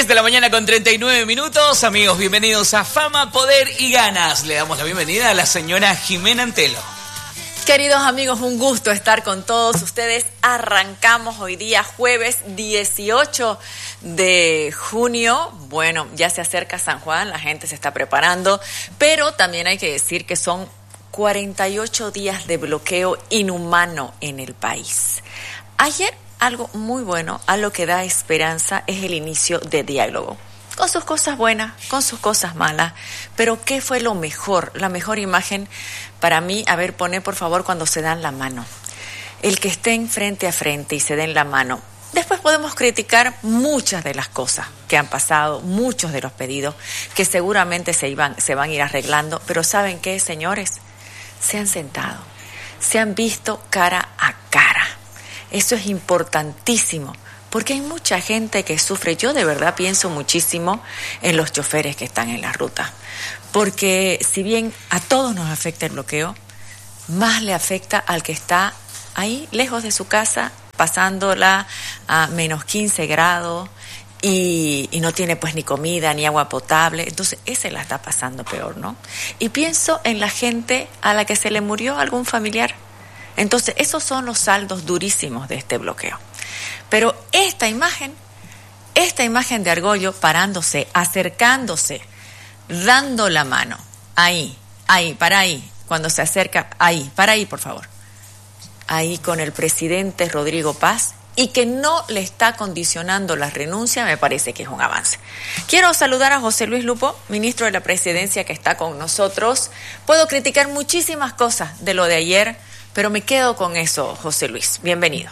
10 de la mañana con 39 minutos. Amigos, bienvenidos a Fama, Poder y Ganas. Le damos la bienvenida a la señora Jimena Antelo. Queridos amigos, un gusto estar con todos ustedes. Arrancamos hoy día jueves 18 de junio. Bueno, ya se acerca San Juan, la gente se está preparando, pero también hay que decir que son 48 días de bloqueo inhumano en el país. Ayer, algo muy bueno, a lo que da esperanza, es el inicio de diálogo. Con sus cosas buenas, con sus cosas malas. Pero ¿qué fue lo mejor? La mejor imagen para mí, a ver, pone por favor cuando se dan la mano. El que estén frente a frente y se den la mano. Después podemos criticar muchas de las cosas que han pasado, muchos de los pedidos que seguramente se van a ir arreglando. Pero ¿saben qué, señores? Se han sentado, se han visto cara a cara. Eso es importantísimo, porque hay mucha gente que sufre. Yo de verdad pienso muchísimo en los choferes que están en la ruta, porque si bien a todos nos afecta el bloqueo, más le afecta al que está ahí, lejos de su casa, pasándola a menos 15 grados y no tiene pues ni comida ni agua potable. Entonces ese la está pasando peor, ¿no? Y pienso en la gente a la que se le murió algún familiar. Entonces, esos son los saldos durísimos de este bloqueo. Pero esta imagen de Argollo parándose, acercándose, dando la mano, ahí, para ahí, cuando se acerca, ahí, para ahí, por favor. Ahí con el presidente Rodrigo Paz, y que no le está condicionando la renuncia, me parece que es un avance. Quiero saludar a José Luis Lupo, ministro de la Presidencia, que está con nosotros. Puedo criticar muchísimas cosas de lo de ayer, pero me quedo con eso, José Luis. Bienvenido.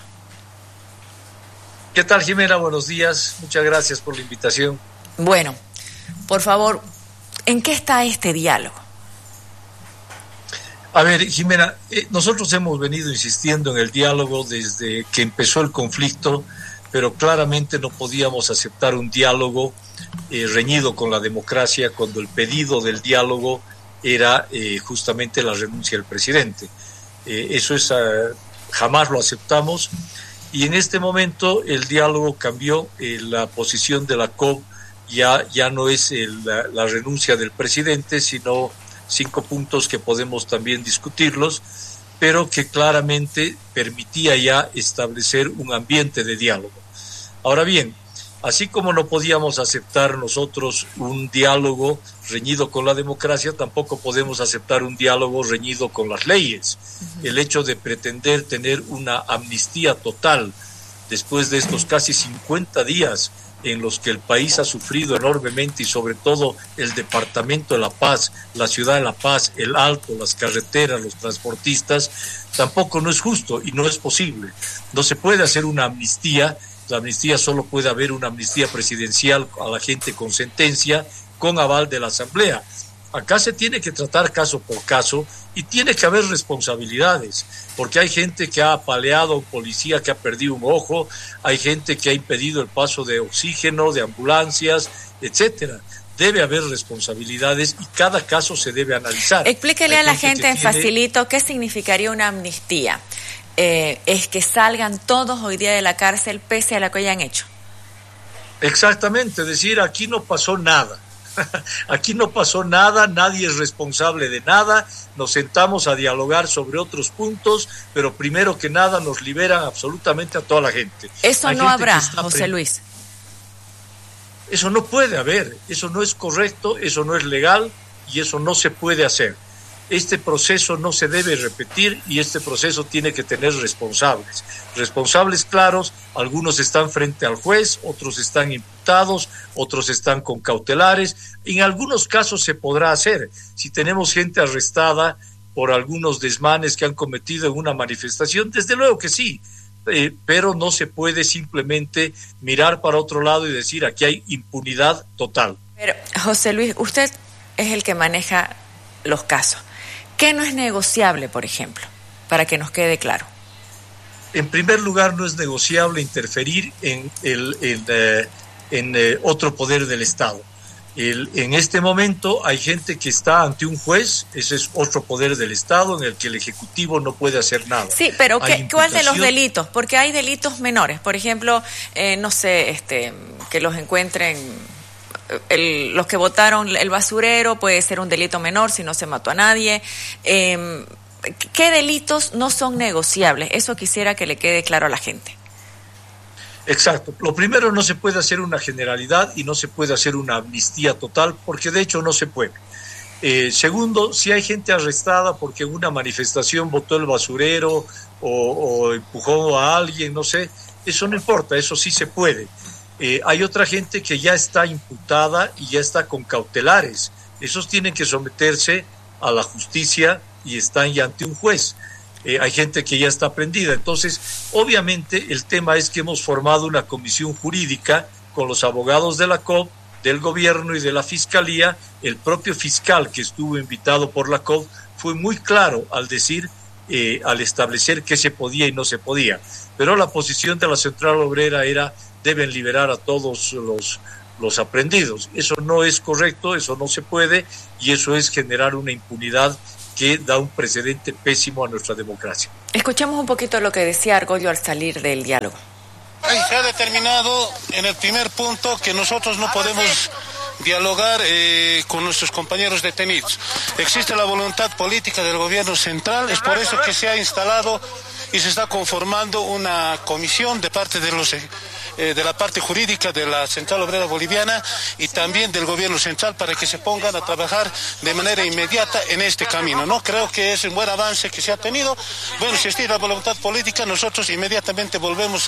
¿Qué tal, Jimena? Buenos días. Muchas gracias por la invitación. Bueno, por favor, ¿en qué está este diálogo? A ver, Jimena, nosotros hemos venido insistiendo en el diálogo desde que empezó el conflicto, pero claramente no podíamos aceptar un diálogo reñido con la democracia cuando el pedido del diálogo era justamente la renuncia del presidente. Eso es, jamás lo aceptamos, y en este momento el diálogo cambió. La posición de la COP ya no es la renuncia del presidente, sino 5 puntos que podemos también discutirlos, pero que claramente permitía ya establecer un ambiente de diálogo. Ahora bien, así como no podíamos aceptar nosotros un diálogo reñido con la democracia, tampoco podemos aceptar un diálogo reñido con las leyes. El hecho de pretender tener una amnistía total después de estos casi 50 días en los que el país ha sufrido enormemente, y sobre todo el Departamento de La Paz, la ciudad de La Paz, el Alto, las carreteras, los transportistas, tampoco no es justo y no es posible. No se puede hacer una amnistía. La amnistía solo puede haber una amnistía presidencial a la gente con sentencia, con aval de la Asamblea. Acá se tiene que tratar caso por caso y tiene que haber responsabilidades, porque hay gente que ha apaleado a un policía que ha perdido un ojo, hay gente que ha impedido el paso de oxígeno, de ambulancias, etcétera. Debe haber responsabilidades y cada caso se debe analizar. Explíquele a la gente en facilito qué significaría una amnistía. Es que salgan todos hoy día de la cárcel pese a lo que hayan hecho. Exactamente, es decir, aquí no pasó nada. Aquí no pasó nada, nadie es responsable de nada, nos sentamos a dialogar sobre otros puntos, pero primero que nada nos liberan absolutamente a toda la gente. Eso no habrá, José Luis. Eso no puede haber, eso no es correcto, eso no es legal y eso no se puede hacer. Este proceso no se debe repetir y este proceso tiene que tener responsables claros. Algunos están frente al juez, otros están imputados, otros están con cautelares. En algunos casos se podrá hacer. Si tenemos gente arrestada por algunos desmanes que han cometido en una manifestación, desde luego que sí, pero no se puede simplemente mirar para otro lado y decir aquí hay impunidad total. Pero, José Luis, usted es el que maneja los casos. ¿Qué no es negociable, por ejemplo, para que nos quede claro? En primer lugar, no es negociable interferir en otro poder del Estado. En este momento hay gente que está ante un juez, ese es otro poder del Estado en el que el Ejecutivo no puede hacer nada. Sí, pero ¿cuál de los delitos? Porque hay delitos menores, por ejemplo, no sé, que los encuentren, los que botaron el basurero puede ser un delito menor si no se mató a nadie. ¿Qué delitos no son negociables? Eso quisiera que le quede claro a la gente. Exacto. Lo primero, no se puede hacer una generalidad y no se puede hacer una amnistía total, porque de hecho no se puede. Segundo, si hay gente arrestada porque en una manifestación botó el basurero o empujó a alguien, no sé, eso no importa, eso sí se puede. Hay otra gente que ya está imputada y ya está con cautelares. Esos tienen que someterse a la justicia y están ya ante un juez. Hay gente que ya está prendida. Entonces, obviamente, el tema es que hemos formado una comisión jurídica con los abogados de la COP, del gobierno y de la fiscalía. El propio fiscal que estuvo invitado por la COP fue muy claro al decir, al establecer qué se podía y no se podía. Pero la posición de la Central Obrera era: deben liberar a todos los aprendidos. Eso no es correcto, eso no se puede, y eso es generar una impunidad que da un precedente pésimo a nuestra democracia. Escuchemos un poquito lo que decía Argollo al salir del diálogo. Se ha determinado en el primer punto que nosotros no podemos dialogar con nuestros compañeros detenidos. Existe la voluntad política del gobierno central, es por eso que se ha instalado y se está conformando una comisión de parte de la parte jurídica de la Central Obrera Boliviana y también del gobierno central para que se pongan a trabajar de manera inmediata en este camino, ¿no? Creo que es un buen avance que se ha tenido. Bueno, si existe la voluntad política, nosotros inmediatamente volvemos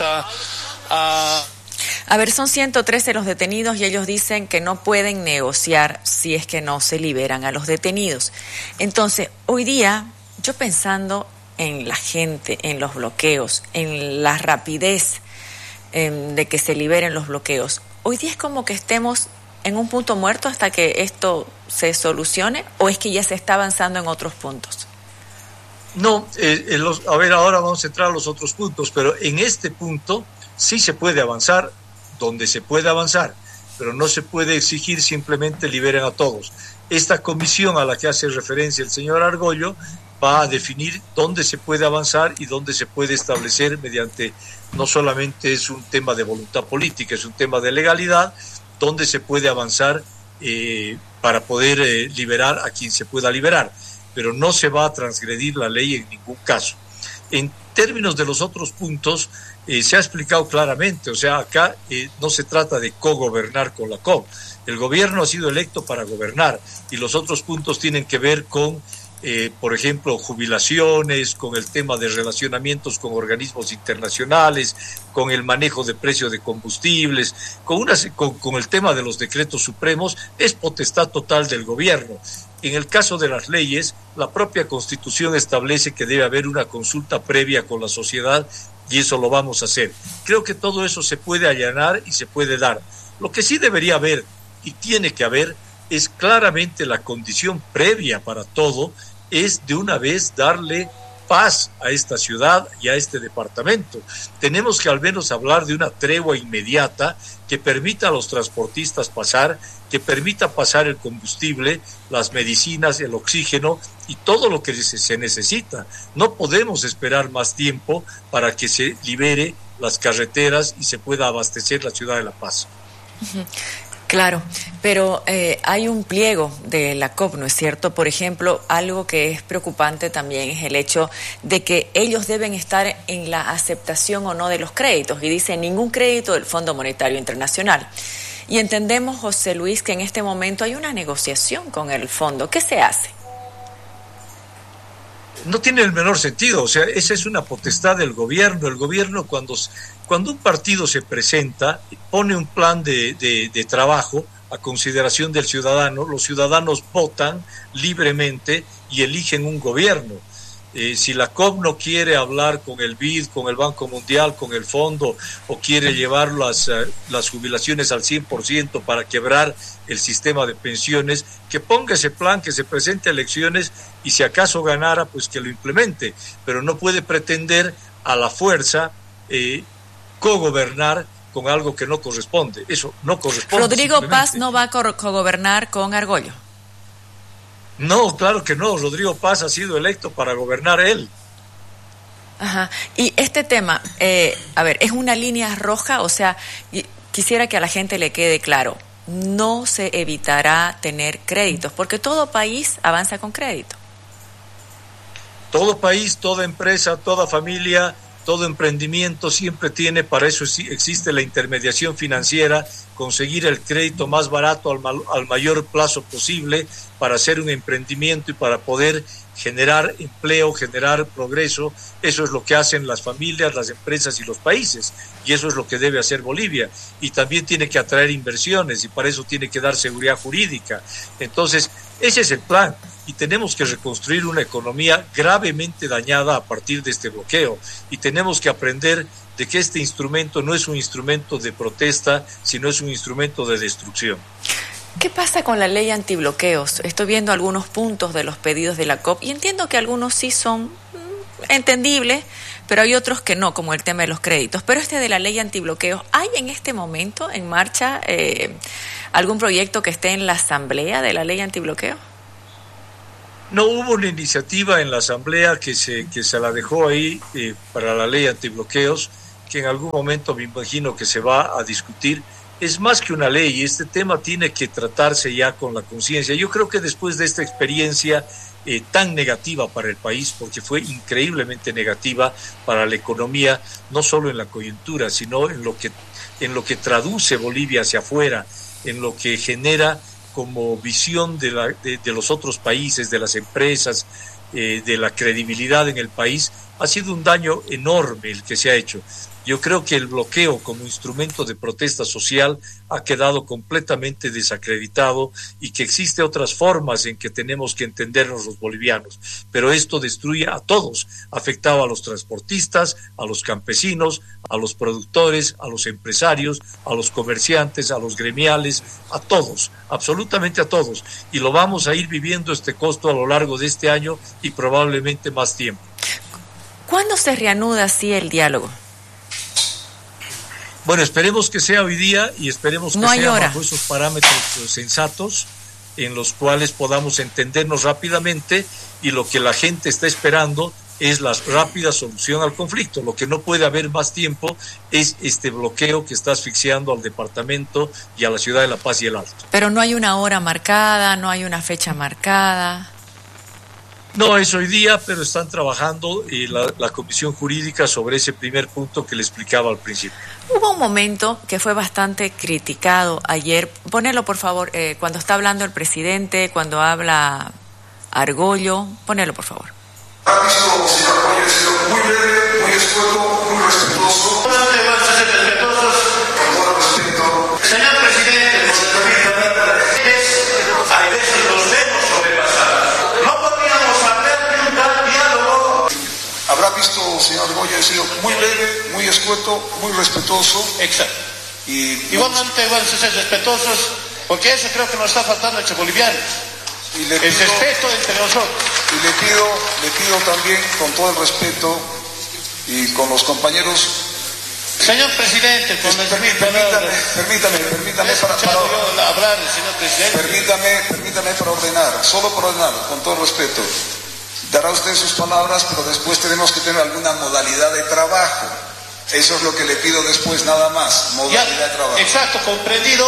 a ver, son 113 los detenidos y ellos dicen que no pueden negociar si es que no se liberan a los detenidos. Entonces, hoy día, yo pensando en la gente, en los bloqueos, en la rapidez de que se liberen los bloqueos, hoy día es como que estemos en un punto muerto hasta que esto se solucione, ¿o es que ya se está avanzando en otros puntos? No, a ver, ahora vamos a entrar a los otros puntos, pero en este punto sí se puede avanzar donde se puede avanzar, pero no se puede exigir simplemente liberen a todos. Esta comisión a la que hace referencia el señor Argollo va a definir dónde se puede avanzar y dónde se puede establecer mediante, no solamente es un tema de voluntad política, es un tema de legalidad, dónde se puede avanzar para poder liberar a quien se pueda liberar, pero no se va a transgredir la ley en ningún caso. En términos de los otros puntos, se ha explicado claramente, o sea, acá no se trata de cogobernar con la COP. El gobierno ha sido electo para gobernar y los otros puntos tienen que ver con, por ejemplo, jubilaciones, con el tema de relacionamientos con organismos internacionales, con el manejo de precios de combustibles, con el tema de los decretos supremos. Es potestad total del gobierno. En el caso de las leyes, la propia Constitución establece que debe haber una consulta previa con la sociedad y eso lo vamos a hacer. Creo que todo eso se puede allanar y se puede dar. Lo que sí debería haber y tiene que haber es claramente la condición previa para todo, es de una vez darle paz a esta ciudad y a este departamento. Tenemos que al menos hablar de una tregua inmediata que permita a los transportistas pasar, que permita pasar el combustible, las medicinas, el oxígeno y todo lo que se necesita. No podemos esperar más tiempo para que se libere las carreteras y se pueda abastecer la ciudad de La Paz. Claro, pero hay un pliego de la COP, ¿no es cierto? Por ejemplo, algo que es preocupante también es el hecho de que ellos deben estar en la aceptación o no de los créditos, y dice ningún crédito del Fondo Monetario Internacional. Y entendemos, José Luis, que en este momento hay una negociación con el fondo. ¿Qué se hace? No tiene el menor sentido, o sea, esa es una potestad del gobierno. El gobierno cuando un partido se presenta, pone un plan de trabajo a consideración del ciudadano, los ciudadanos votan libremente y eligen un gobierno. Si la COP no quiere hablar con el BID, con el Banco Mundial, con el fondo, o quiere llevar las jubilaciones al 100% para quebrar el sistema de pensiones, que ponga ese plan, que se presente a elecciones y si acaso ganara, pues que lo implemente. Pero no puede pretender a la fuerza cogobernar con algo que no corresponde. Eso no corresponde. ¿Rodrigo Paz no va a cogobernar con Argollo? No, claro que no. Rodrigo Paz ha sido electo para gobernar él. Ajá. Y este tema, a ver, ¿es una línea roja? O sea, quisiera que a la gente le quede claro, no se evitará tener créditos, porque todo país avanza con crédito. Todo país, toda empresa, toda familia, todo emprendimiento siempre tiene, para eso existe la intermediación financiera, conseguir el crédito más barato al mayor plazo posible para hacer un emprendimiento y para poder generar empleo, generar progreso. Eso es lo que hacen las familias, las empresas y los países, y eso es lo que debe hacer Bolivia. Y también tiene que atraer inversiones y para eso tiene que dar seguridad jurídica. Entonces, ese es el plan. Y tenemos que reconstruir una economía gravemente dañada a partir de este bloqueo. Y tenemos que aprender de que este instrumento no es un instrumento de protesta, sino es un instrumento de destrucción. ¿Qué pasa con la ley antibloqueos? Estoy viendo algunos puntos de los pedidos de la COP y entiendo que algunos sí son entendibles, pero hay otros que no, como el tema de los créditos. Pero de la ley antibloqueos, ¿hay en este momento en marcha algún proyecto que esté en la asamblea de la ley antibloqueo? No hubo una iniciativa en la asamblea que se la dejó ahí para la ley antibloqueos, que en algún momento me imagino que se va a discutir. Es más que una ley, y este tema tiene que tratarse ya con la conciencia. Yo creo que después de esta experiencia tan negativa para el país, porque fue increíblemente negativa para la economía, no solo en la coyuntura, sino en lo que traduce Bolivia hacia afuera, en lo que genera como visión de los otros países, de las empresas, de la credibilidad en el país, ha sido un daño enorme el que se ha hecho. Yo creo que el bloqueo como instrumento de protesta social ha quedado completamente desacreditado y que existe otras formas en que tenemos que entendernos los bolivianos. Pero esto destruye a todos, afectaba a los transportistas, a los campesinos, a los productores, a los empresarios, a los comerciantes, a los gremiales, a todos, absolutamente a todos. Y lo vamos a ir viviendo este costo a lo largo de este año y probablemente más tiempo. ¿Cuándo se reanuda así el diálogo? Bueno, esperemos que sea hoy día y esperemos que sea bajo esos parámetros sensatos en los cuales podamos entendernos rápidamente, y lo que la gente está esperando es la rápida solución al conflicto. Lo que no puede haber más tiempo es este bloqueo que está asfixiando al departamento y a la ciudad de La Paz y el Alto. Pero no hay una hora marcada, no hay una fecha marcada. No es hoy día, pero están trabajando la Comisión Jurídica sobre ese primer punto que le explicaba al principio. Hubo un momento que fue bastante criticado ayer. Ponelo, por favor, cuando está hablando el presidente, cuando habla Argollo. Ponelo, por favor. Ha visto, señor Argollo, ha sido muy breve, muy escueto, muy respetuoso. Con todo respeto. Señor presidente, a veces nos vemos sobrepasar. No podríamos hablar de un tal diálogo. Habrá visto, señor Argollo, ha sido muy breve, muy escueto, muy respetuoso. Exacto. Igualmente van a ser respetuosos, porque eso creo que nos está faltando a los bolivianos. Y le el pido, respeto entre nosotros. Y le pido también, con todo el respeto y con los compañeros. Señor presidente, permítame para hablar, señor presidente. Permítame para ordenar, solo para ordenar, con todo respeto. Dará usted sus palabras, pero después tenemos que tener alguna modalidad de trabajo. Eso es lo que le pido después, nada más, modalidad de trabajo. Exacto, comprendido.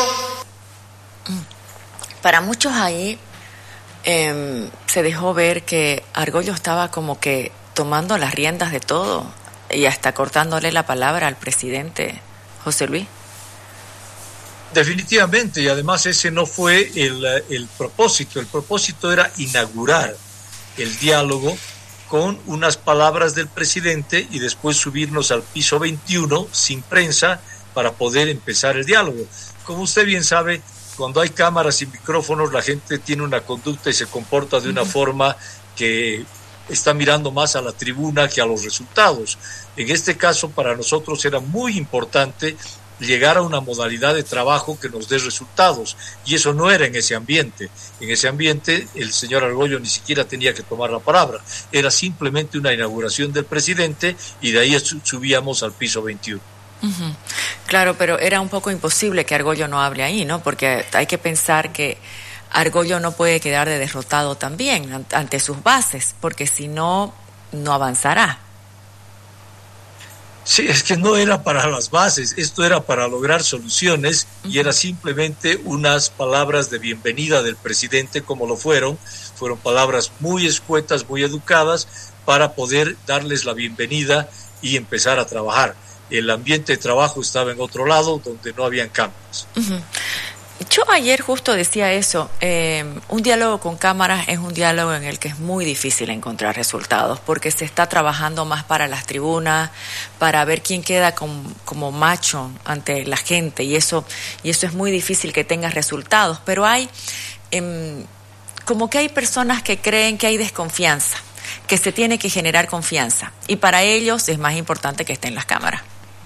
Para muchos ahí se dejó ver que Argollo estaba como que tomando las riendas de todo y hasta cortándole la palabra al presidente José Luis. Definitivamente, y además ese no fue el propósito. El propósito era inaugurar el diálogo con unas palabras del presidente y después subirnos al piso 21 sin prensa para poder empezar el diálogo. Como usted bien sabe, cuando hay cámaras y micrófonos, la gente tiene una conducta y se comporta de una forma que está mirando más a la tribuna que a los resultados. En este caso, para nosotros era muy importante llegar a una modalidad de trabajo que nos dé resultados, y eso no era en ese ambiente. En ese ambiente el señor Argollo ni siquiera tenía que tomar la palabra, era simplemente una inauguración del presidente y de ahí subíamos al piso 21. Uh-huh. Claro, pero era un poco imposible que Argollo no hable ahí, ¿no? Porque hay que pensar que Argollo no puede quedar de derrotado también ante sus bases, porque si no, no avanzará. Sí, es que no era para las bases, esto era para lograr soluciones y era simplemente unas palabras de bienvenida del presidente, como lo fueron palabras muy escuetas, muy educadas, para poder darles la bienvenida y empezar a trabajar. El ambiente de trabajo estaba en otro lado, donde no habían cambios. Uh-huh. Yo ayer justo decía eso, un diálogo con cámaras es un diálogo en el que es muy difícil encontrar resultados, porque se está trabajando más para las tribunas, para ver quién queda como macho ante la gente, y eso es muy difícil que tenga resultados, pero hay, como que hay personas que creen que hay desconfianza, que se tiene que generar confianza, y para ellos es más importante que estén las cámaras.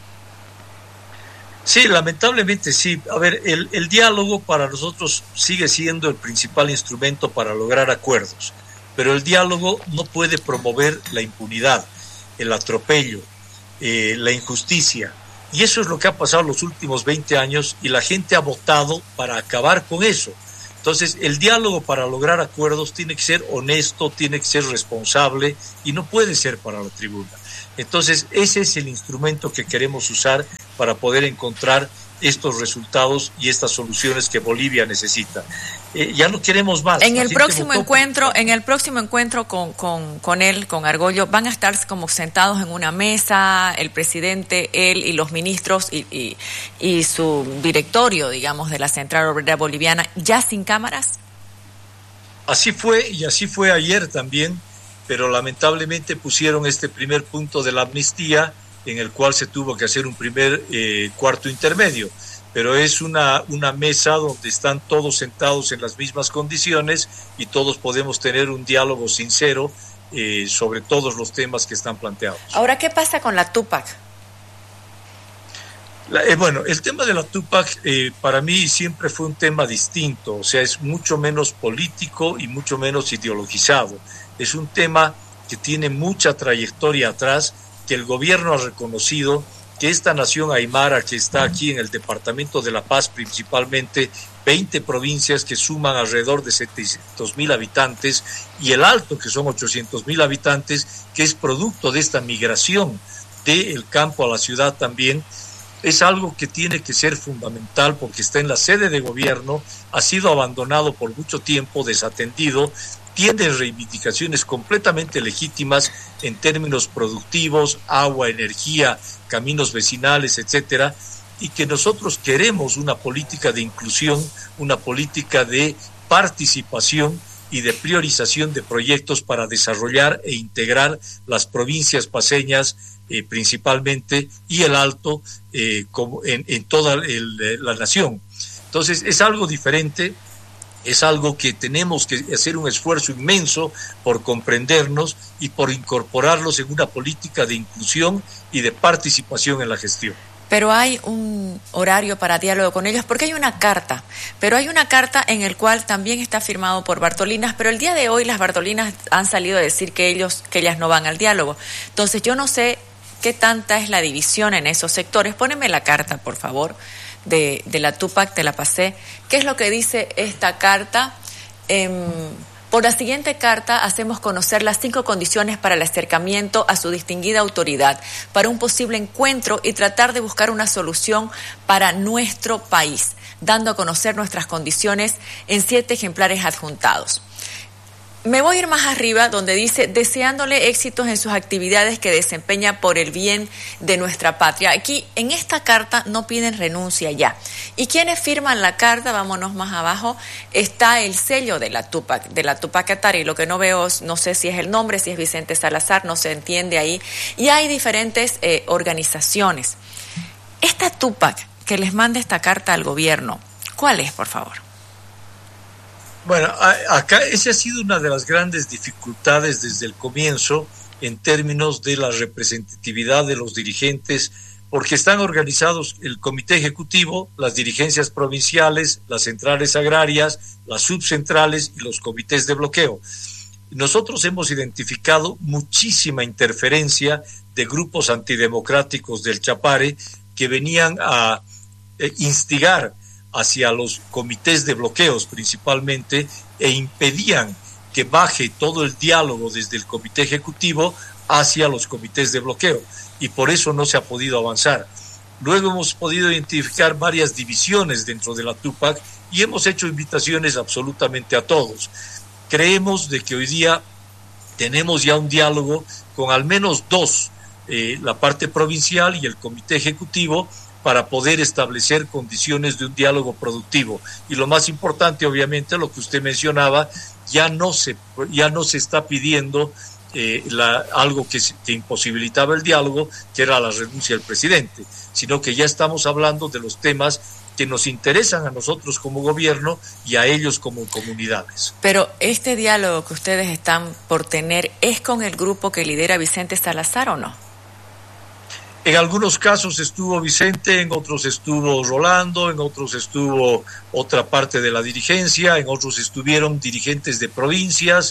Sí, lamentablemente sí. A ver, el diálogo para nosotros sigue siendo el principal instrumento para lograr acuerdos, pero el diálogo no puede promover la impunidad, el atropello, la injusticia, y eso es lo que ha pasado los últimos 20 años y la gente ha votado para acabar con eso. Entonces, el diálogo para lograr acuerdos tiene que ser honesto, tiene que ser responsable y no puede ser para la tribuna. Entonces, ese es el instrumento que queremos usar para poder encontrar estos resultados y estas soluciones que Bolivia necesita. Ya no queremos más. En el próximo encuentro con él, con Argollo, van a estar como sentados en una mesa, el presidente, él y los ministros y su directorio, digamos, de la Central Obrera Boliviana, ya sin cámaras. Así fue, y así fue ayer también, pero lamentablemente pusieron este primer punto de la amnistía, en el cual se tuvo que hacer un primer cuarto intermedio, pero es una mesa donde están todos sentados en las mismas condiciones y todos podemos tener un diálogo sincero sobre todos los temas que están planteados. Ahora, ¿qué pasa con la Tupac? Bueno, el tema de la Tupac para mí siempre fue un tema distinto, o sea, es mucho menos político y mucho menos ideologizado. Es un tema que tiene mucha trayectoria atrás, que el gobierno ha reconocido, que esta nación aymara que está aquí en el departamento de La Paz, principalmente 20 provincias que suman alrededor de 700,000 habitantes, y el Alto, que son 800,000 habitantes, que es producto de esta migración del campo a la ciudad también, es algo que tiene que ser fundamental porque está en la sede de gobierno, ha sido abandonado por mucho tiempo, desatendido, tiene reivindicaciones completamente legítimas en términos productivos, agua, energía, caminos vecinales, etcétera, y que nosotros queremos una política de inclusión, una política de participación y de priorización de proyectos para desarrollar e integrar las provincias paceñas principalmente y el Alto como en toda la nación. Entonces es algo diferente. Es algo que tenemos que hacer un esfuerzo inmenso por comprendernos y por incorporarlos en una política de inclusión y de participación en la gestión. Pero hay un horario para diálogo con ellos, porque hay una carta, en el cual también está firmado por Bartolinas, pero el día de hoy las Bartolinas han salido a decir que ellas no van al diálogo. Entonces yo no sé qué tanta es la división en esos sectores. Póneme la carta, por favor. De la Tupac, te la pasé. ¿Qué es lo que dice esta carta? Por la siguiente carta hacemos conocer las 5 condiciones para el acercamiento a su distinguida autoridad, para un posible encuentro y tratar de buscar una solución para nuestro país, dando a conocer nuestras condiciones en 7 ejemplares adjuntados. Me voy a ir más arriba, donde dice, deseándole éxitos en sus actividades que desempeña por el bien de nuestra patria. Aquí, en esta carta, no piden renuncia ya. ¿Y quiénes firman la carta? Vámonos más abajo. Está el sello de la Tupac Katari. Lo que no veo, no sé si es el nombre, si es Vicente Salazar, no se entiende ahí. Y hay diferentes organizaciones. Esta Tupac que les manda esta carta al gobierno, ¿cuál es, por favor? Bueno, acá esa ha sido una de las grandes dificultades desde el comienzo en términos de la representatividad de los dirigentes, porque están organizados el comité ejecutivo, las dirigencias provinciales, las centrales agrarias, las subcentrales y los comités de bloqueo. Nosotros hemos identificado muchísima interferencia de grupos antidemocráticos del Chapare que venían a instigar hacia los comités de bloqueos principalmente e impedían que baje todo el diálogo desde el comité ejecutivo hacia los comités de bloqueo, y por eso no se ha podido avanzar. Luego hemos podido identificar varias divisiones dentro de la Tupac y hemos hecho invitaciones absolutamente a todos. Creemos de que hoy día tenemos ya un diálogo con al menos dos, la parte provincial y el comité ejecutivo, para poder establecer condiciones de un diálogo productivo. Y lo más importante, obviamente, lo que usted mencionaba, ya no se está pidiendo algo que imposibilitaba el diálogo, que era la renuncia del presidente, sino que ya estamos hablando de los temas que nos interesan a nosotros como gobierno y a ellos como comunidades. Pero este diálogo que ustedes están por tener, ¿es con el grupo que lidera Vicente Salazar o no? En algunos casos estuvo Vicente, en otros estuvo Rolando, en otros estuvo otra parte de la dirigencia, en otros estuvieron dirigentes de provincias.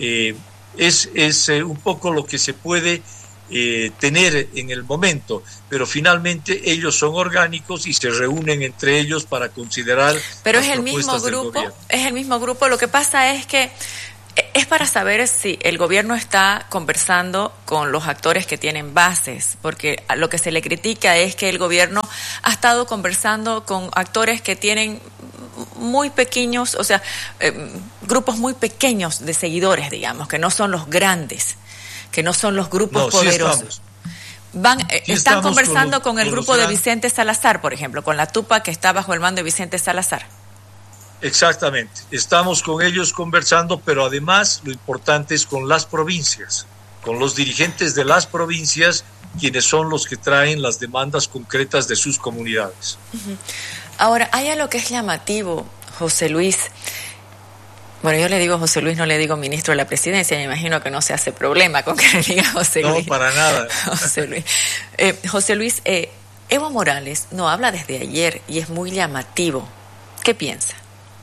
Es un poco lo que se puede tener en el momento, pero finalmente ellos son orgánicos y se reúnen entre ellos para considerar. Pero es el mismo grupo, es el mismo grupo. Lo que pasa es que es para saber si el gobierno está conversando con los actores que tienen bases, porque lo que se le critica es que el gobierno ha estado conversando con actores que tienen muy pequeños, o sea, grupos muy pequeños de seguidores, digamos, que no son los grandes, que no son los grupos poderosos. Están conversando con el grupo de Vicente Salazar, por ejemplo, con la Tupac que está bajo el mando de Vicente Salazar. Exactamente, estamos con ellos conversando, pero además lo importante es con las provincias, con los dirigentes de las provincias, quienes son los que traen las demandas concretas de sus comunidades. Uh-huh. Ahora, hay algo que es llamativo, José Luis. Bueno, yo le digo José Luis, no le digo ministro de la presidencia, me imagino que no se hace problema con que le diga José Luis. No, para nada. José Luis, Evo Morales no habla desde ayer y es muy llamativo. ¿Qué piensa?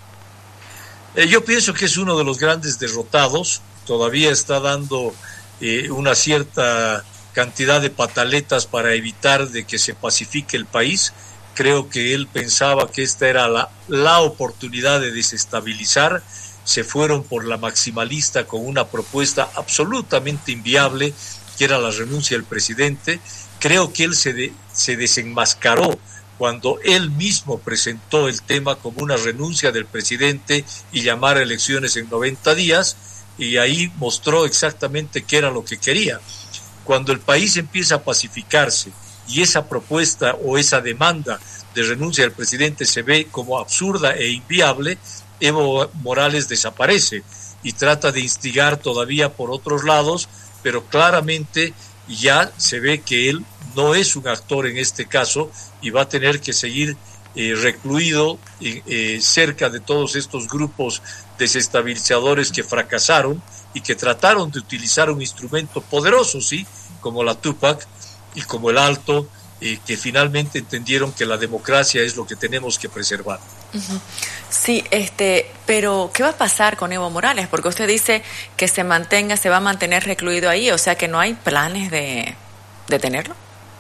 Yo pienso que es uno de los grandes derrotados, todavía está dando una cierta cantidad de pataletas para evitar de que se pacifique el país. Creo que él pensaba que esta era la oportunidad de desestabilizar. Se fueron por la maximalista con una propuesta absolutamente inviable, que era la renuncia del presidente. Creo que él se desenmascaró cuando él mismo presentó el tema como una renuncia del presidente y llamar a elecciones en 90 días, y ahí mostró exactamente qué era lo que quería. Cuando el país empieza a pacificarse y esa propuesta o esa demanda de renuncia del presidente se ve como absurda e inviable, Evo Morales desaparece y trata de instigar todavía por otros lados, pero claramente ya se ve que él no es un actor en este caso y va a tener que seguir recluido cerca de todos estos grupos desestabilizadores que fracasaron y que trataron de utilizar un instrumento poderoso, sí, como la Tupac y como el Alto, que finalmente entendieron que la democracia es lo que tenemos que preservar. Uh-huh. Sí, pero ¿qué va a pasar con Evo Morales? Porque usted dice que se va a mantener recluido ahí, o sea que no hay planes de detenerlo.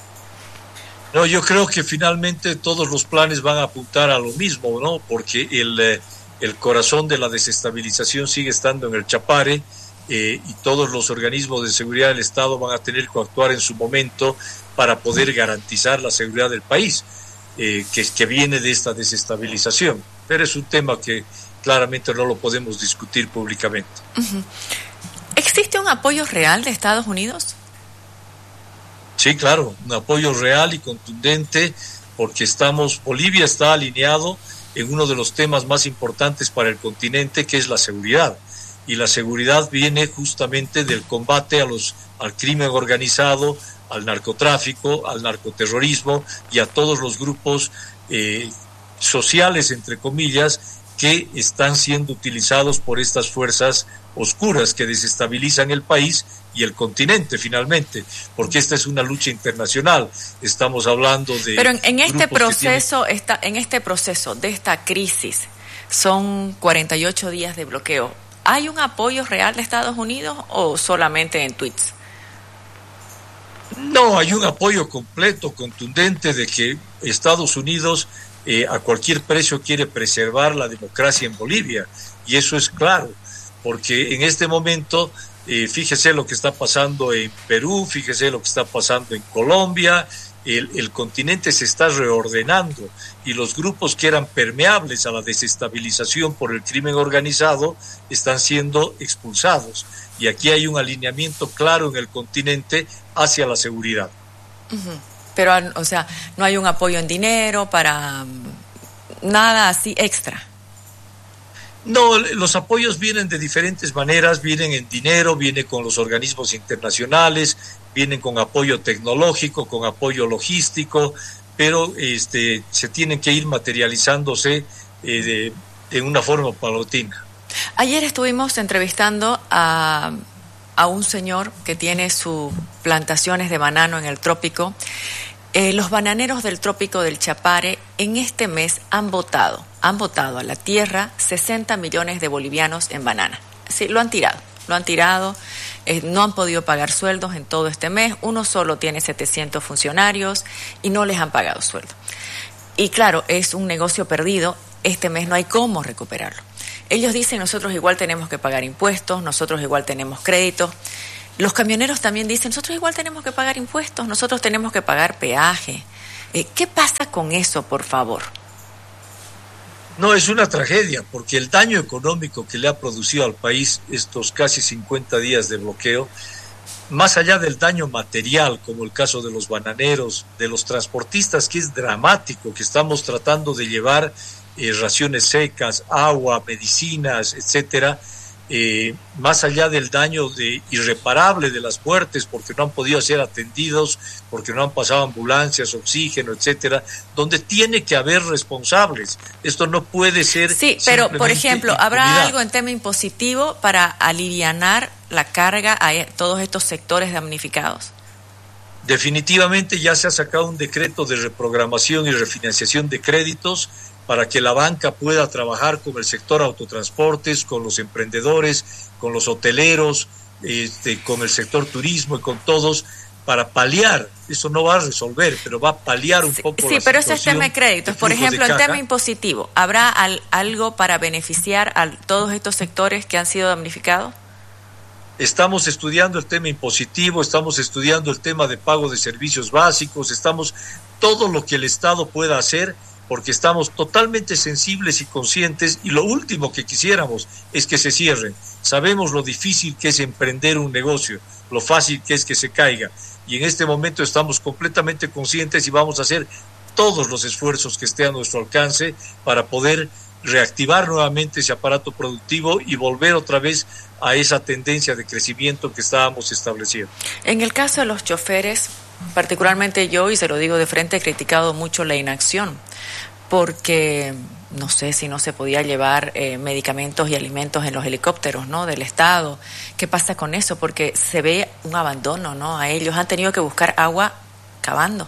No, yo creo que finalmente todos los planes van a apuntar a lo mismo, ¿no? Porque el corazón de la desestabilización sigue estando en el Chapare, y todos los organismos de seguridad del Estado van a tener que actuar en su momento para poder garantizar la seguridad del país, que viene de esta desestabilización. Pero es un tema que claramente no lo podemos discutir públicamente. Uh-huh. ¿Existe un apoyo real de Estados Unidos? Sí, claro, un apoyo real y contundente, porque Bolivia está alineado en uno de los temas más importantes para el continente, que es la seguridad. Y la seguridad viene justamente del combate al crimen organizado, al narcotráfico, al narcoterrorismo y a todos los grupos sociales, entre comillas, que están siendo utilizados por estas fuerzas oscuras que desestabilizan el país y el continente finalmente, porque esta es una lucha internacional. Estamos hablando de... Pero en este proceso de esta crisis, son 48 días de bloqueo. ¿Hay un apoyo real de Estados Unidos o solamente en tweets? No, hay un apoyo completo, contundente de que Estados Unidos a cualquier precio quiere preservar la democracia en Bolivia, y eso es claro, porque en este momento, fíjese lo que está pasando en Perú, fíjese lo que está pasando en Colombia. El continente se está reordenando y los grupos que eran permeables a la desestabilización por el crimen organizado están siendo expulsados. Y aquí hay un alineamiento claro en el continente hacia la seguridad. Uh-huh. Pero, o sea, no hay un apoyo en dinero para nada así extra. No, los apoyos vienen de diferentes maneras, vienen en dinero, vienen con los organismos internacionales, vienen con apoyo tecnológico, con apoyo logístico, pero se tienen que ir materializándose en una forma paulatina. Ayer estuvimos entrevistando a un señor que tiene sus plantaciones de banano en el trópico. Los bananeros del trópico del Chapare en este mes han votado a la tierra 60 millones de bolivianos en banana. Sí, lo han tirado, no han podido pagar sueldos en todo este mes, uno solo tiene 700 funcionarios y no les han pagado sueldo. Y claro, es un negocio perdido, este mes no hay cómo recuperarlo. Ellos dicen, nosotros igual tenemos que pagar impuestos, nosotros igual tenemos créditos. Los camioneros también dicen, nosotros igual tenemos que pagar impuestos, nosotros tenemos que pagar peaje. ¿Qué pasa con eso, por favor? No, es una tragedia, porque el daño económico que le ha producido al país estos casi 50 días de bloqueo, más allá del daño material, como el caso de los bananeros, de los transportistas, que es dramático, que estamos tratando de llevar raciones secas, agua, medicinas, etcétera, más allá del daño irreparable de las muertes, porque no han podido ser atendidos, porque no han pasado ambulancias, oxígeno, etcétera, donde tiene que haber responsables. Esto no puede ser. Sí, pero por ejemplo, ¿habrá algo en tema impositivo para alivianar la carga a todos estos sectores damnificados? Definitivamente ya se ha sacado un decreto de reprogramación y refinanciación de créditos para que la banca pueda trabajar con el sector autotransportes, con los emprendedores, con los hoteleros, con el sector turismo y con todos, para paliar. Eso no va a resolver, pero va a paliar un poco la situación. Sí, pero ese es tema de créditos. Por ejemplo, en tema impositivo, ¿habrá algo para beneficiar a todos estos sectores que han sido damnificados? Estamos estudiando el tema impositivo, estamos estudiando el tema de pago de servicios básicos, todo lo que el Estado pueda hacer, porque estamos totalmente sensibles y conscientes, y lo último que quisiéramos es que se cierren. Sabemos lo difícil que es emprender un negocio, lo fácil que es que se caiga, y en este momento estamos completamente conscientes y vamos a hacer todos los esfuerzos que esté a nuestro alcance para poder reactivar nuevamente ese aparato productivo y volver otra vez a esa tendencia de crecimiento que estábamos estableciendo. En el caso de los choferes, particularmente yo, y se lo digo de frente, he criticado mucho la inacción, porque no sé si no se podía llevar medicamentos y alimentos en los helicópteros, ¿no?, del Estado. ¿Qué pasa con eso? Porque se ve un abandono, ¿no?, a ellos. Han tenido que buscar agua cavando.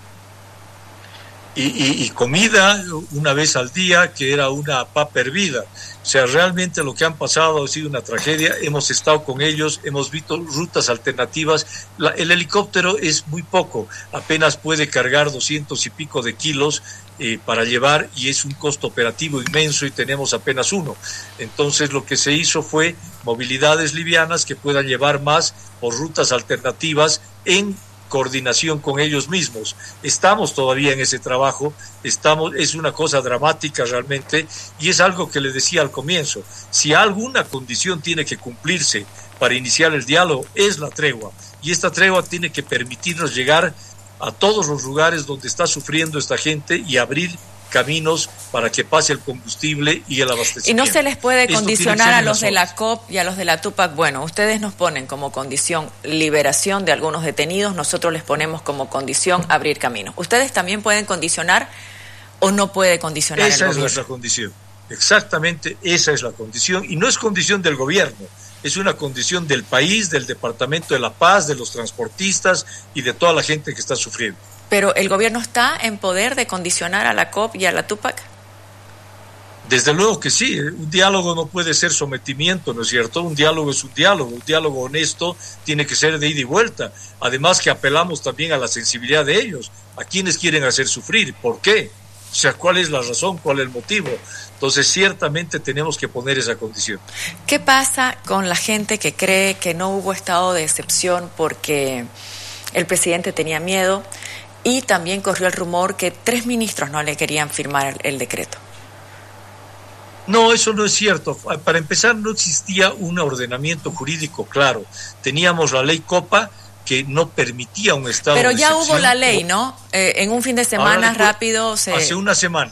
Y comida una vez al día, que era una papa hervida. O sea, realmente lo que han pasado ha sido una tragedia. Hemos estado con ellos, hemos visto rutas alternativas. El helicóptero es muy poco, apenas puede cargar 200 y pico de kilos para llevar, y es un costo operativo inmenso y tenemos apenas uno. Entonces lo que se hizo fue movilidades livianas que puedan llevar más por rutas alternativas en coordinación con ellos mismos. Estamos todavía en ese trabajo, es una cosa dramática realmente, y es algo que le decía al comienzo: si alguna condición tiene que cumplirse para iniciar el diálogo, es la tregua, y esta tregua tiene que permitirnos llegar a todos los lugares donde está sufriendo esta gente y abrir caminos para que pase el combustible y el abastecimiento. Y no se les puede condicionar a los de la COP y a los de la Tupac. Bueno, ustedes nos ponen como condición liberación de algunos detenidos, nosotros les ponemos como condición abrir caminos. ¿Ustedes también pueden condicionar o no puede condicionar el gobierno? Esa es nuestra condición, exactamente esa es la condición, y no es condición del gobierno, es una condición del país, del Departamento de la Paz, de los transportistas y de toda la gente que está sufriendo. ¿Pero el gobierno está en poder de condicionar a la COP y a la Tupac? Desde luego que sí, un diálogo no puede ser sometimiento, ¿no es cierto? Un diálogo es un diálogo honesto tiene que ser de ida y vuelta. Además que apelamos también a la sensibilidad de ellos, a quienes quieren hacer sufrir, ¿por qué? O sea, ¿cuál es la razón? ¿Cuál es el motivo? Entonces, ciertamente tenemos que poner esa condición. ¿Qué pasa con la gente que cree que no hubo estado de excepción porque el presidente tenía miedo y también corrió el rumor que 3 ministros no le querían firmar el decreto? No, eso no es cierto. Para empezar, no existía un ordenamiento jurídico claro. Teníamos la ley Copa que no permitía un estado de excepción. Pero ya hubo la ley, ¿no? En un fin de semana rápido se... Hace una semana,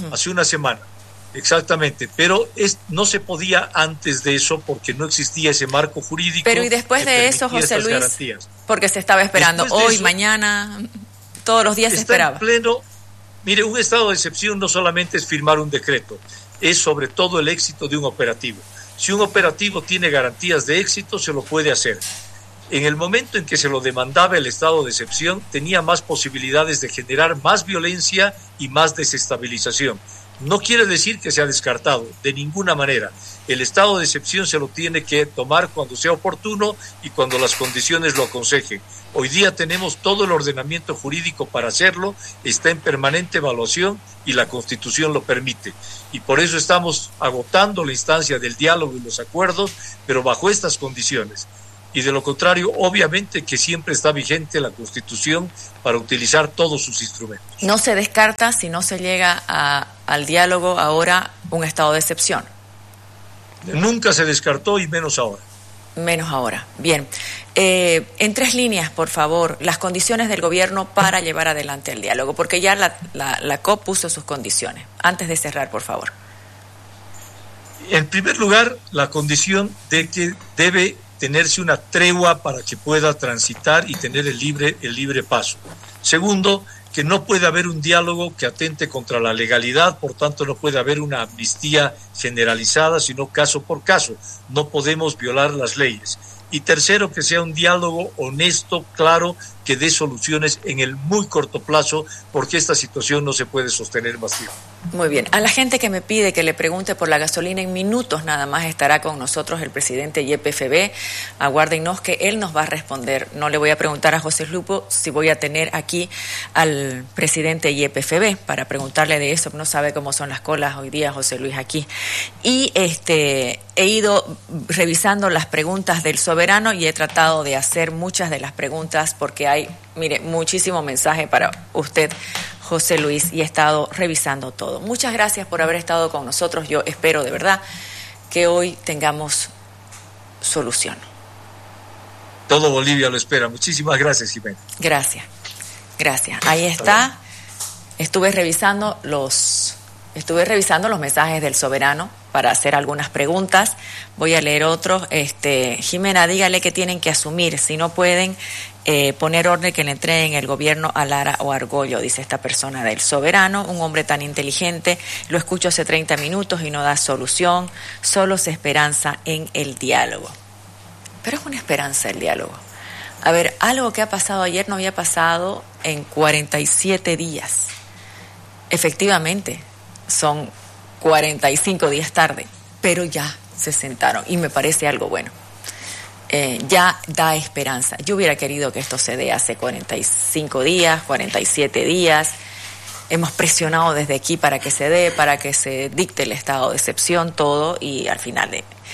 exactamente. Pero no se podía antes de eso porque no existía ese marco jurídico. Pero y después de eso, José Luis, garantías. Porque se estaba esperando hoy, eso, mañana, todos los días se esperaba. En pleno, mire, un estado de excepción no solamente es firmar un decreto, es sobre todo el éxito de un operativo. Si un operativo tiene garantías de éxito, se lo puede hacer. En el momento en que se lo demandaba el estado de excepción, tenía más posibilidades de generar más violencia y más desestabilización. No quiere decir que se ha descartado, de ninguna manera. El estado de excepción se lo tiene que tomar cuando sea oportuno y cuando las condiciones lo aconsejen. Hoy día tenemos todo el ordenamiento jurídico para hacerlo, está en permanente evaluación y la Constitución lo permite. Y por eso estamos agotando la instancia del diálogo y los acuerdos, pero bajo estas condiciones. Y de lo contrario, obviamente que siempre está vigente la Constitución para utilizar todos sus instrumentos. No se descarta, si no se llega al diálogo ahora, un estado de excepción. Nunca se descartó y menos ahora. Menos ahora. Bien. En 3 líneas, por favor, las condiciones del gobierno para llevar adelante el diálogo, porque ya la COP puso sus condiciones. Antes de cerrar, por favor. En primer lugar, la condición de que debe tenerse una tregua para que pueda transitar y tener el libre paso. Segundo, que no puede haber un diálogo que atente contra la legalidad, por tanto no puede haber una amnistía generalizada, sino caso por caso. No podemos violar las leyes. Y tercero, que sea un diálogo honesto, claro, que dé soluciones en el muy corto plazo, porque esta situación no se puede sostener más tiempo. Muy bien. A la gente que me pide que le pregunte por la gasolina, en minutos nada más estará con nosotros el presidente YPFB. Aguárdennos que él nos va a responder. No le voy a preguntar a José Lupo si voy a tener aquí al presidente YPFB para preguntarle de eso. No sabe cómo son las colas hoy día, José Luis, aquí. Y he ido revisando las preguntas del soberano y he tratado de hacer muchas de las preguntas porque hay, mire, muchísimo mensaje para usted, José Luis, y he estado revisando todo. Muchas gracias por haber estado con nosotros. Yo espero de verdad que hoy tengamos solución. Todo Bolivia lo espera. Muchísimas gracias, Jimena. Gracias. Ahí está. Estuve revisando los mensajes del soberano para hacer algunas preguntas. Voy a leer otros. Jimena, dígale que tienen que asumir. Si no pueden poner orden, que le entreguen el gobierno a Lara o Argollo, dice esta persona del soberano. Un hombre tan inteligente, lo escucho hace 30 minutos y no da solución. Solo se esperanza en el diálogo. Pero es una esperanza el diálogo. A ver, algo que ha pasado ayer no había pasado en 47 días. Efectivamente, son 45 días tarde, pero ya se sentaron y me parece algo bueno. Ya da esperanza. Yo hubiera querido que esto se dé hace 45 días, 47 días. Hemos presionado desde aquí para que se dé, para que se dicte el estado de excepción, todo, y al final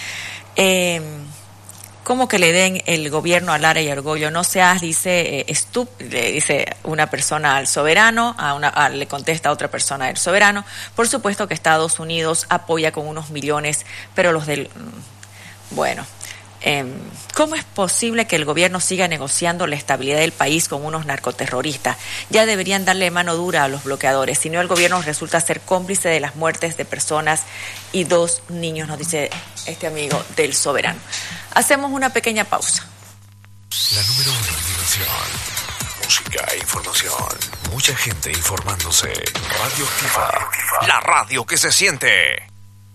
¿cómo que le den el gobierno a Lara y Argollo? No seas, dice le dice una persona al soberano, le contesta a otra persona del soberano. Por supuesto que Estados Unidos apoya con unos millones, pero los del... Bueno, ¿cómo es posible que el gobierno siga negociando la estabilidad del país con unos narcoterroristas? Ya deberían darle mano dura a los bloqueadores, si no el gobierno resulta ser cómplice de las muertes de personas y 2 niños, nos dice este amigo del soberano. Hacemos una pequeña pausa. La número 1 en diversión, música e información. Mucha gente informándose. Radio Activa, la radio que se siente.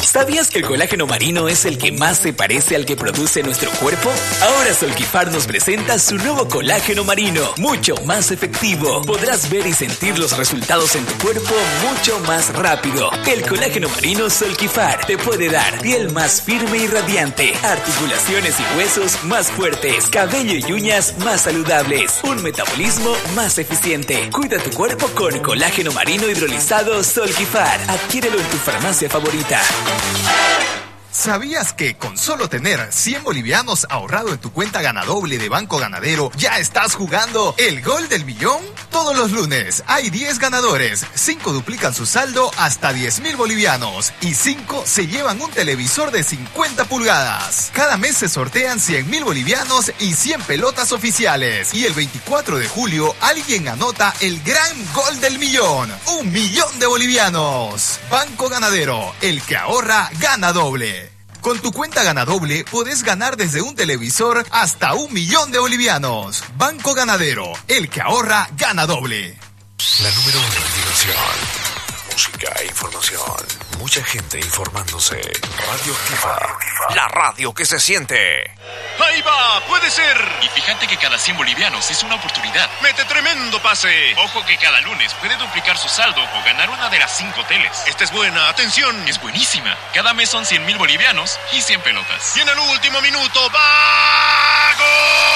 ¿Sabías que el colágeno marino es el que más se parece al que produce nuestro cuerpo? Ahora Solquifar nos presenta su nuevo colágeno marino, mucho más efectivo. Podrás ver y sentir los resultados en tu cuerpo mucho más rápido. El colágeno marino Solquifar te puede dar piel más firme y radiante, articulaciones y huesos más fuertes, cabello y uñas más saludables, un metabolismo más eficiente. Cuida tu cuerpo con colágeno marino hidrolizado Solquifar. Adquiérelo en tu farmacia favorita. ¿Sabías que con solo tener 100 bolivianos ahorrado en tu cuenta Ganadoble de Banco Ganadero ya estás jugando el gol del millón? Todos los lunes hay 10 ganadores, 5 duplican su saldo hasta 10,000 bolivianos y 5 se llevan un televisor de 50 pulgadas. Cada mes se sortean 100,000 bolivianos y 100 pelotas oficiales. Y el 24 de julio alguien anota el gran gol del millón, 1,000,000 de bolivianos. Banco Ganadero, el que ahorra gana doble. Con tu cuenta Ganadoble podés ganar desde un televisor hasta 1,000,000 de bolivianos. Banco Ganadero, el que ahorra gana doble. La número 1 en diversión, música e información. Mucha gente informándose. Radio Activa, la radio que se siente. ¡Ahí va! ¡Puede ser! Y fíjate que cada 100 bolivianos es una oportunidad. ¡Mete tremendo pase! Ojo que cada lunes puede duplicar su saldo o ganar una de las 5 teles. Esta es buena, atención. Es buenísima. Cada mes son 100,000 bolivianos y 100 pelotas. Y en el último minuto ¡va! ¡Gol!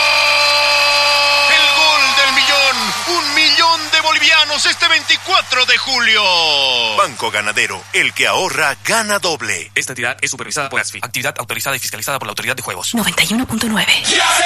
¡El gol del millón! 1,000,000 de bolivianos este 24 de julio. Banco Ganadero, el que ahorra gana doble. Esta entidad es supervisada por ASFI, actividad autorizada y fiscalizada por la Autoridad de Juegos. 91.9.